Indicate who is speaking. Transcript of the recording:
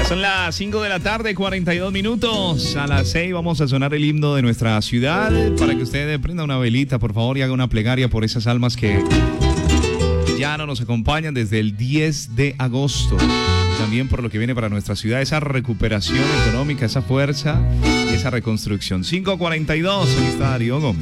Speaker 1: Son las 5 de la tarde, 42 minutos. A las 6 vamos a sonar el himno de nuestra ciudad para que usted prenda una velita, por favor, y haga una plegaria por esas almas que ya no nos acompañan desde el 10 de agosto. También por lo que viene para nuestra ciudad, esa recuperación económica, esa fuerza y esa reconstrucción. 5:42, aquí está Darío Gómez.